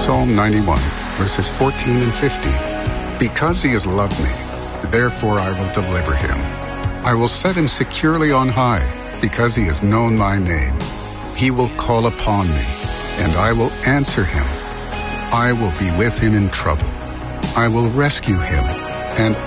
Psalm 91, verses 14 and 15. Because he has loved me, therefore I will deliver him. I will set him securely on high, because he has known my name. He will call upon me, and I will answer him. I will be with him in trouble. I will rescue him and